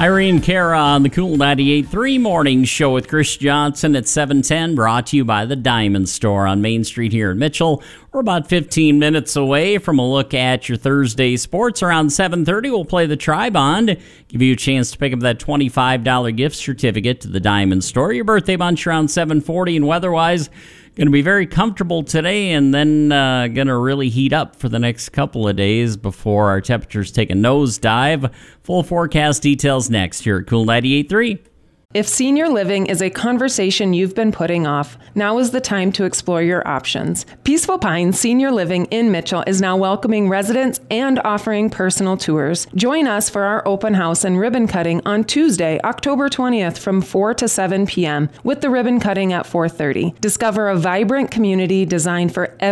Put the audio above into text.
Irene Cara on the Cool 98.3 Morning Show with Chris Johnson at 7:10, brought to you by the Diamond Store on Main Street here in Mitchell. We're about 15 minutes away from a look at your Thursday sports. Around 7:30, we'll play the Tri-Bond, give you a chance to pick up that $25 gift certificate to the Diamond Store. Your birthday bunch around 7:40, and weather-wise, going to be very comfortable today, and then going to really heat up for the next couple of days before our temperatures take a nosedive. Full forecast details next here at Cool 98.3. If senior living is a conversation you've been putting off, now is the time to explore your options. Peaceful Pines Senior Living in Mitchell is now welcoming residents and offering personal tours. Join us for our open house and ribbon cutting on Tuesday, October 20th from 4 to 7 p.m. with the ribbon cutting at 4:30. Discover a vibrant community designed for